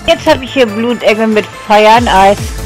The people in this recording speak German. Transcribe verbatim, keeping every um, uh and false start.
Jetzt habe ich hier Blutengel mit Fire and Ice.